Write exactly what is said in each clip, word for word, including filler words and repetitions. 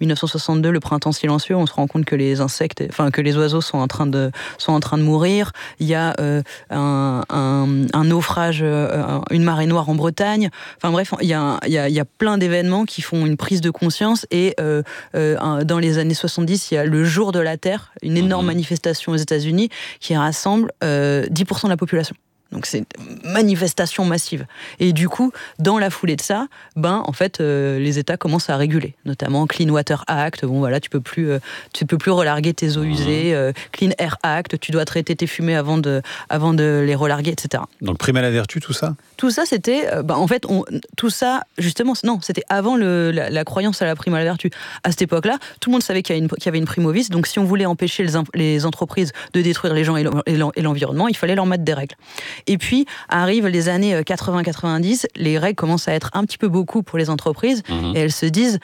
dix-neuf cent soixante-deux, le printemps silencieux, on se rend compte que les insectes, enfin que les oiseaux sont en train de sont en train de mourir. Il y a euh, un, un, un naufrage, euh, une marée noire en Bretagne. Enfin bref, il y a il y a il y a plein d'événements qui font une prise de conscience. Et euh, euh, dans les années soixante-dix, il y a le Jour de la Terre, une énorme mmh. manifestation aux États-Unis qui rassemble euh, dix pour cent de la population. Donc c'est une manifestation massive. Et du coup, dans la foulée de ça, ben en fait, euh, les États commencent à réguler, notamment Clean Water Act. Bon voilà, tu peux plus, euh, tu peux plus relarguer tes eaux usées. Euh, Clean Air Act, tu dois traiter tes fumées avant de, avant de les relarguer, et cetera. Donc prime à la vertu, tout ça. Tout ça, c'était, euh, ben en fait, on, tout ça, justement, non, c'était avant le, la, la croyance à la prime à la vertu. À cette époque-là, tout le monde savait qu'il y, une, qu'il y avait une prime au vice. Donc si on voulait empêcher les, les entreprises de détruire les gens et l'environnement, il fallait leur mettre des règles. Et puis, arrivent les années quatre-vingts quatre-vingt-dix, les règles commencent à être un petit peu beaucoup pour les entreprises, mmh. et elles se disent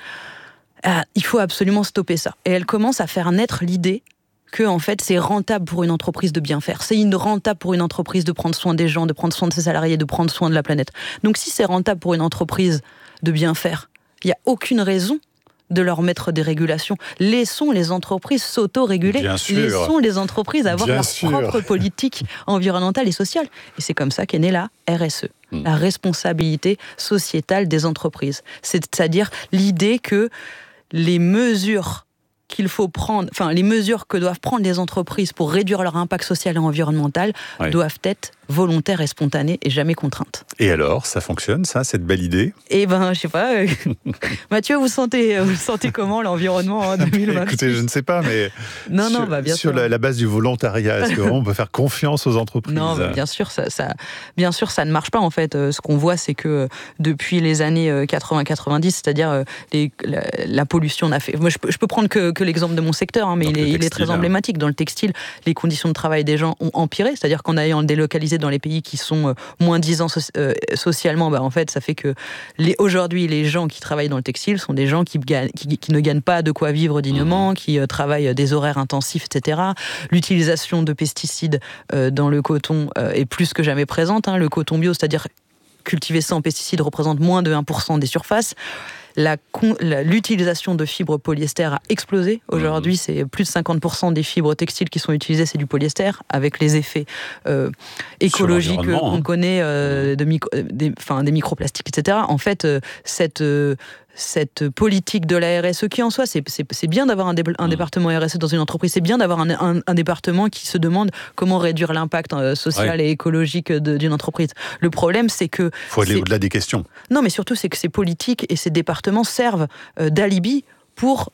ah, il faut absolument stopper ça. Et elles commencent à faire naître l'idée que en fait, c'est rentable pour une entreprise de bien faire. C'est rentable pour une entreprise de prendre soin des gens, de prendre soin de ses salariés, de prendre soin de la planète. Donc si c'est rentable pour une entreprise de bien faire, il n'y a aucune raison de leur mettre des régulations. Laissons les entreprises s'auto-réguler. Laissons les entreprises avoir Bien leur sûr. propre politique environnementale et sociale. Et c'est comme ça qu'est née la R S E, mmh. la responsabilité sociétale des entreprises. C'est-à-dire l'idée que les mesures qu'il faut prendre, enfin les mesures que doivent prendre les entreprises pour réduire leur impact social et environnemental oui. doivent être volontaires et spontanées et jamais contraintes. Et alors, ça fonctionne, ça, cette belle idée ? Eh ben, je sais pas. Euh... Mathieu, vous sentez, vous sentez comment l'environnement en deux mille vingt ? Écoutez, je ne sais pas, mais non, sur, non, bah, bien sur sûr. La, la base du volontariat, est-ce qu'on peut faire confiance aux entreprises ? Non, bah, bien sûr, ça, ça, bien sûr, ça ne marche pas en fait. Euh, ce qu'on voit, c'est que depuis les années quatre-vingts quatre-vingt-dix, c'est-à-dire euh, les, la, la pollution, on a fait. Moi, je peux, je peux prendre que, que l'exemple de mon secteur, hein, mais il est, textile, il est très emblématique. Dans le textile, les conditions de travail des gens ont empiré, c'est-à-dire qu'en ayant délocalisé dans les pays qui sont euh, moins disants so- euh, socialement, bah, en fait, ça fait que les, aujourd'hui, les gens qui travaillent dans le textile sont des gens qui, gagnent, qui, qui ne gagnent pas de quoi vivre dignement, mmh. qui euh, travaillent des horaires intensifs, et cetera. L'utilisation de pesticides euh, dans le coton euh, est plus que jamais présente. Hein. Le coton bio, c'est-à-dire cultivé sans pesticides, représente moins de un pour cent des surfaces. La, la, l'utilisation de fibres polyester a explosé. Aujourd'hui, mmh. c'est plus de cinquante pour cent des fibres textiles qui sont utilisées, c'est du polyester, avec les effets euh, écologiques qu'on hein. connaît, euh, de micro, des, enfin, des microplastiques, et cetera. En fait, euh, cette... Euh, cette politique de la R S E qui en soi, c'est, c'est, c'est bien d'avoir un, dé, un mmh. département R S E dans une entreprise, c'est bien d'avoir un, un, un département qui se demande comment réduire l'impact euh, social ouais. et écologique de, d'une entreprise. Le problème, c'est que... Il faut aller c'est... au-delà des questions. Non, mais surtout, c'est que ces politiques et ces départements servent euh, d'alibi pour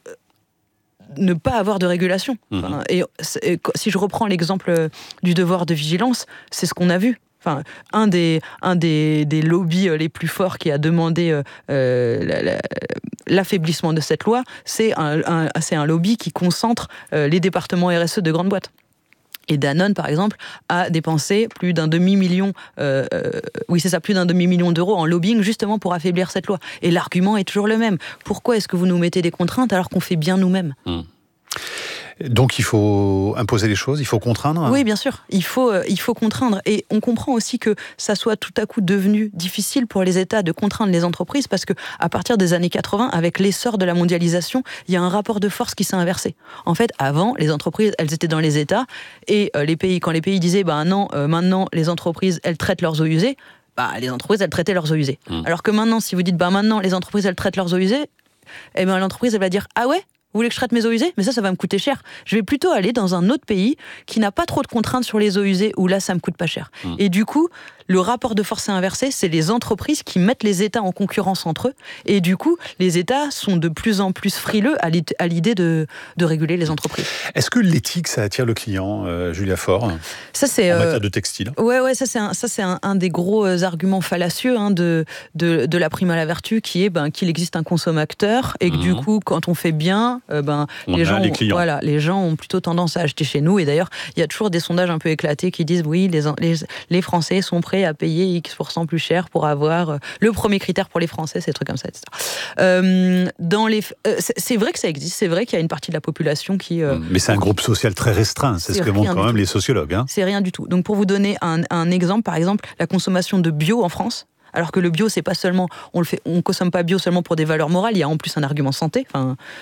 ne pas avoir de régulation. Mmh. Enfin, et, et si je reprends l'exemple du devoir de vigilance, c'est ce qu'on a vu. Enfin, un des, un des, des lobbies les plus forts qui a demandé euh, la, la, l'affaiblissement de cette loi, c'est un, un, c'est un lobby qui concentre euh, les départements R S E de grandes boîtes. Et Danone, par exemple, a dépensé plus d'un demi-million, euh, euh, oui c'est ça, plus d'un demi-million d'euros en lobbying justement pour affaiblir cette loi. Et l'argument est toujours le même. Pourquoi est-ce que vous nous mettez des contraintes alors qu'on fait bien nous-mêmes ? mmh. Donc il faut imposer les choses, il faut contraindre ? Oui, bien sûr, il faut, euh, il faut contraindre. Et on comprend aussi que ça soit tout à coup devenu difficile pour les États de contraindre les entreprises parce qu'à partir des années quatre-vingts, avec l'essor de la mondialisation, il y a un rapport de force qui s'est inversé. En fait, avant, les entreprises, elles étaient dans les États et euh, les pays, quand les pays disaient bah, « non, euh, maintenant, les entreprises, elles traitent leurs eaux usées », bah, les entreprises, elles traitaient leurs eaux usées. Mmh. Alors que maintenant, si vous dites bah, « maintenant, les entreprises, elles traitent leurs eaux usées », eh ben, l'entreprise, elle va dire « ah ouais ? Vous voulez que je traite mes eaux usées ? Mais ça, ça va me coûter cher. Je vais plutôt aller dans un autre pays qui n'a pas trop de contraintes sur les eaux usées, où là, ça me coûte pas cher. Mmh. Et du coup, le rapport de force est inversé, c'est les entreprises qui mettent les États en concurrence entre eux. Et du coup, les États sont de plus en plus frileux à l'idée de, de réguler les entreprises. Est-ce que l'éthique, ça attire le client, euh, Julia Faure ? Ça, c'est, en euh, matière de textile. Ouais, ouais, ça c'est un, ça c'est un, un des gros arguments fallacieux hein, de, de de la prime à la vertu, qui est ben qu'il existe un consommateur et que mmh. du coup, quand on fait bien, euh, ben on les gens, les ont, clients. voilà, les gens ont plutôt tendance à acheter chez nous. Et d'ailleurs, il y a toujours des sondages un peu éclatés qui disent oui, les les, les Français sont prêts à payer X pour cent plus cher pour avoir euh, le premier critère pour les Français, c'est des trucs comme ça, et cetera. Euh, dans les, euh, c'est, c'est vrai que ça existe, c'est vrai qu'il y a une partie de la population qui. Euh, Mais c'est un groupe social très restreint, c'est, c'est ce que montrent quand même tout. les sociologues. Hein. C'est rien du tout. Donc pour vous donner un, un exemple, par exemple, la consommation de bio en France. Alors que le bio, c'est pas seulement, on le fait, on consomme pas bio seulement pour des valeurs morales. Il y a en plus un argument santé. Enfin,